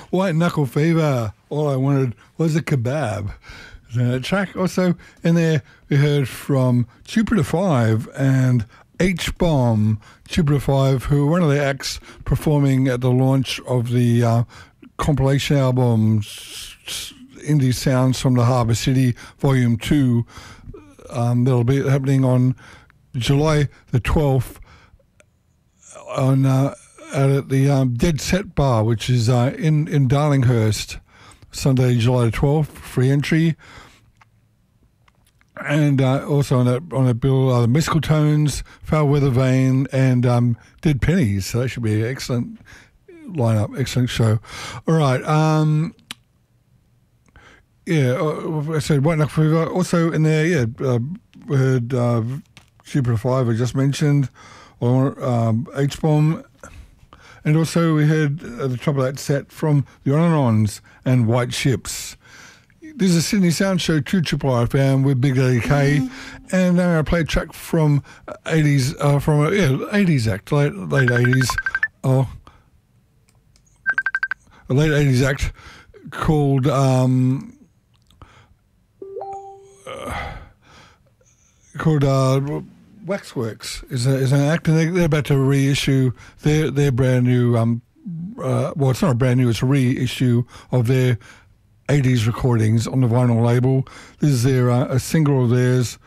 White Knuckle Fever. All I wanted was a kebab. The track also in there, we heard from Jupiter 5 and H-Bomb. Jupiter 5, who were one of the acts performing at the launch of the compilation album Indie Sounds from the Harbour City, Volume 2. That'll be happening on July the 12th on out at the Dead Set Bar, which is in Darlinghurst. Sunday, July the 12th, free entry. And also on that bill, the Mystical Tones, Foul Weather Vane, and Dead Pennies. So that should be an excellent lineup, excellent show. All right. I said White Knuckle Fever. Also in there, we heard Jupiter 5, I just mentioned, H-Bomb. And also we heard at the top of that set from the On-and-Ons and White Ships. This is a Sydney Sound Show, 2 Triple R FM with Big Daddy K. And now I'm going to play a track from 80s, 80s act, late 80s. A late 80s act called Waxworks is an act, and they're about to reissue their brand new. Well, it's not a brand new; it's a reissue of their 80s recordings on the vinyl label. This is their a single of theirs,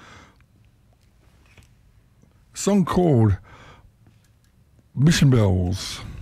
a song called Mission Bells.